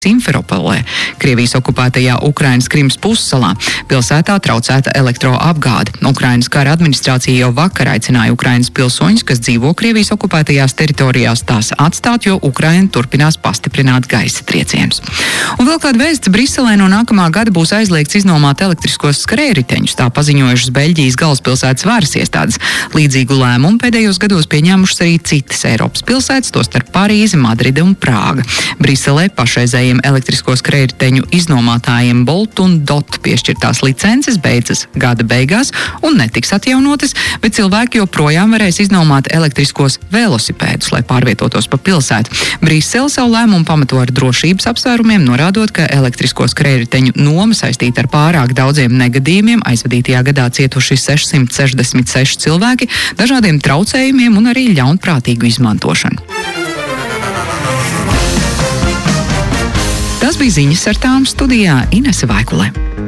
Simferopolē, Krievijas okupētajā Ukrainas Krimas pussalā. Pilsētā traucēta elektroapgāde. Ukrainas kara administrācija jau vakar aicināja Ukrainas pilsoņus, kas dzīvo Krievijas okupētajās teritorijās, tās atstāt, jo Ukraina turpinās pastiprināt gaisa triecienus. Un vēl kāda vēsts: Briselē no nākamā gada būs aizliegts iznomāt elektriskos skrējriteņus, tā paziņojušas Beļģijas galvaspilsētas varas iestādes. Līdzīgu lēmumu pēdējos gados pieņēmušas arī citas Eiropas pilsētas, tostarp Parīze, Madride un Prāga. Briselē pašreizējiem elektrisko skrējriteņu iznomātājiem Bolt un Dot piešķirtās licences beidzas gada beigās un netiks atjaunotas, bet cilvēki joprojām varēs iznomāt elektriskos velosipēdus, lai pārvietotos pa pilsētu. Brisele savu lēmumu pamato ar drošības apsvērumiem, norādot, ka elektrisko skrējriteņu noma saistīta ar pārāk daudziem negadījumiem. Aizvadītajā gadā cietuši 666 cilvēki, dažādiem traucējumiem un arī ļaunprātīgu izmantošanu. Tas bija ziņas ar tām, studijā Inese Vaikule.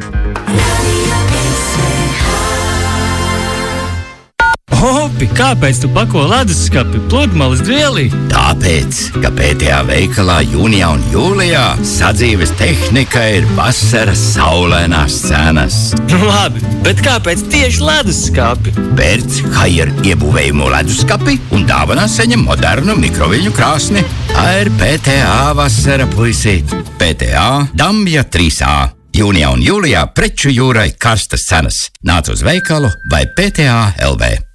Opi, kāpēc tu pako leduskapi pludmales dvielī? Tāpēc, ka PTA veikalā jūnijā un jūlijā sadzīves tehnika ir vasaras saulainās cenas. Labi, bet kāpēc tieši leduskapi? Pērc Haier iebūvējumu leduskapi un dāvanā saņem modernu mikroviļņu krāsni. Ar PTA vasara, puisīt. PTA Dambja 3A. Jūnijā un jūlijā preču jūrai karstas cenas. Nāc uz veikalu vai PTA LV.